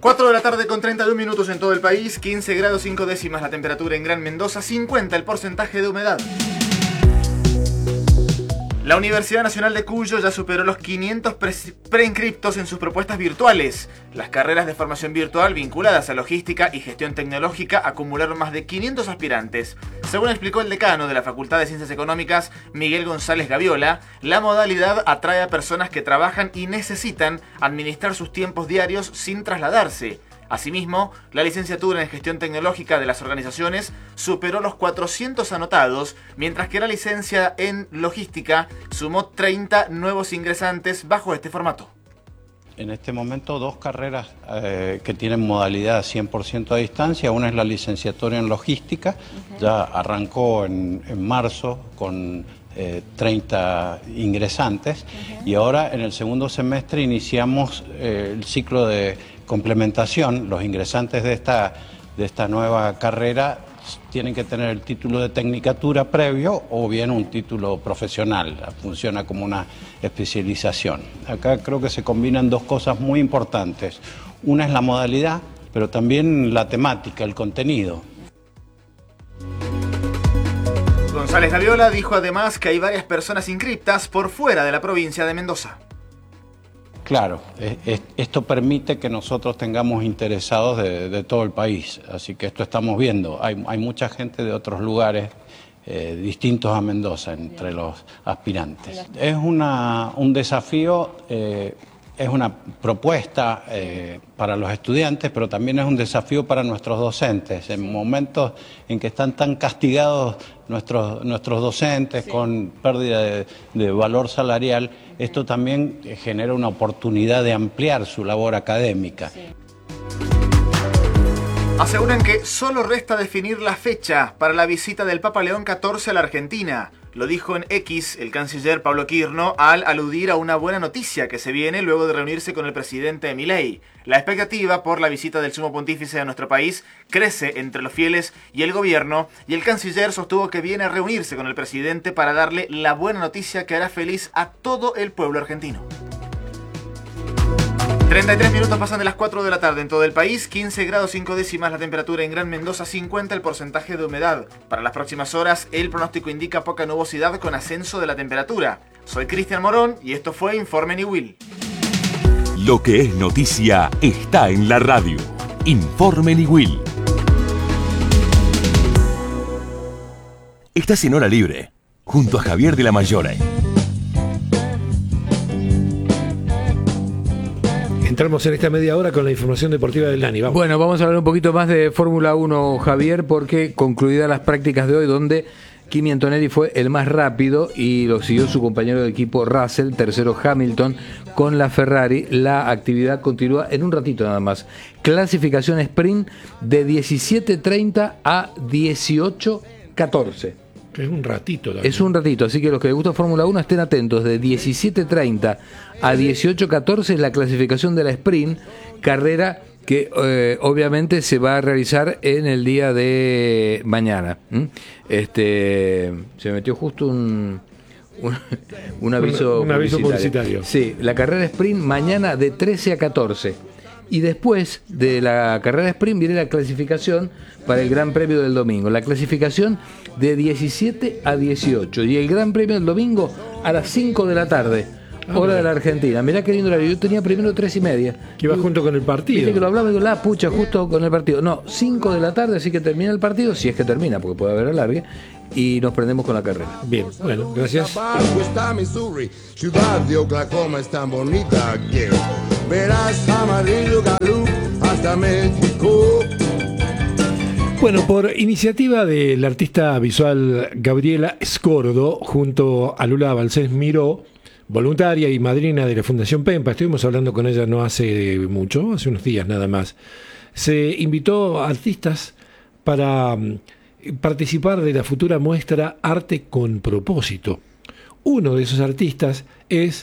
4 de la tarde con 31 minutos en todo el país, 15 grados 5 décimas la temperatura en Gran Mendoza, 50 el porcentaje de humedad. La Universidad Nacional de Cuyo ya superó los 500 preinscriptos en sus propuestas virtuales. Las carreras de formación virtual vinculadas a logística y gestión tecnológica acumularon más de 500 aspirantes. Según explicó el decano de la Facultad de Ciencias Económicas, Miguel González Gaviola, la modalidad atrae a personas que trabajan y necesitan administrar sus tiempos diarios sin trasladarse. Asimismo, la licenciatura en Gestión Tecnológica de las organizaciones superó los 400 anotados, mientras que la licencia en Logística sumó 30 nuevos ingresantes bajo este formato. En este momento, dos carreras que tienen modalidad 100% a distancia. Una es la licenciatura en Logística, ya arrancó en marzo con 30 ingresantes, y ahora en el segundo semestre iniciamos el ciclo de complementación. Los ingresantes de esta nueva carrera tienen que tener el título de tecnicatura previo o bien un título profesional. Funciona como una especialización. Acá creo que se combinan dos cosas muy importantes. Una es la modalidad, pero también la temática, el contenido. González Gaviola dijo además que hay varias personas inscriptas por fuera de la provincia de Mendoza. Claro, esto permite que nosotros tengamos interesados de todo el país, así que esto estamos viendo. Hay mucha gente de otros lugares distintos a Mendoza entre los aspirantes. Es un desafío, es una propuesta para los estudiantes, pero también es un desafío para nuestros docentes. En momentos en que están tan castigados nuestros docentes, sí, con pérdida de valor salarial, esto también genera una oportunidad de ampliar su labor académica. Sí. Aseguran que solo resta definir la fecha para la visita del Papa León XIV a la Argentina. Lo dijo en X el canciller Pablo Quirno al aludir a una buena noticia que se viene luego de reunirse con el presidente Milei. La expectativa por la visita del sumo pontífice a nuestro país crece entre los fieles y el gobierno, y el canciller sostuvo que viene a reunirse con el presidente para darle la buena noticia que hará feliz a todo el pueblo argentino. 33 minutos pasan de las 4 de la tarde en todo el país, 15 grados 5 décimas la temperatura en Gran Mendoza, 50 el porcentaje de humedad. Para las próximas horas, el pronóstico indica poca nubosidad con ascenso de la temperatura. Soy Cristian Morón y esto fue Informe Niwil. Lo que es noticia está en la radio. Informe Niwil. Estás en Hora Libre, junto a Javier de la Mayore. Entramos en esta media hora con la información deportiva del Dani. Vamos. Bueno, vamos a hablar un poquito más de Fórmula 1, Javier, porque concluidas las prácticas de hoy, donde Kimi Antonelli fue el más rápido y lo siguió su compañero de equipo Russell, tercero Hamilton con la Ferrari. La actividad continúa en un ratito nada más. Clasificación sprint de 17:30 a 18:14. Es un ratito también. Es un ratito, así que los que les gusta Fórmula 1 estén atentos. De 17:30 a 18:14 es la clasificación de la sprint, carrera que obviamente se va a realizar en el día de mañana. Se metió justo un aviso publicitario. Sí, la carrera sprint mañana de 13 a 14. Y después de la carrera sprint viene la clasificación para el Gran Premio del domingo. La clasificación de 17 a 18. Y el Gran Premio del domingo a las 5 de la tarde. Hora de la Argentina. Mirá qué lindo horario. Yo tenía primero 3:30. Que iba junto con el partido. Viste que lo hablaba y digo, la pucha, justo con el partido. No, 5 de la tarde, así que termina el partido, si es que termina, porque puede haber alargue, y nos prendemos con la carrera. Bien, bueno, gracias. Está Missouri, ciudad de Oklahoma es tan bonita que verás Amarillo, Gallup hasta México. Bueno, por iniciativa del artista visual Gabriela Escordo, junto a Lula Balcés Miró, voluntaria y madrina de la Fundación Pempa, estuvimos hablando con ella no hace mucho, hace unos días nada más. Se invitó a artistas para participar de la futura muestra Arte con Propósito. Uno de esos artistas es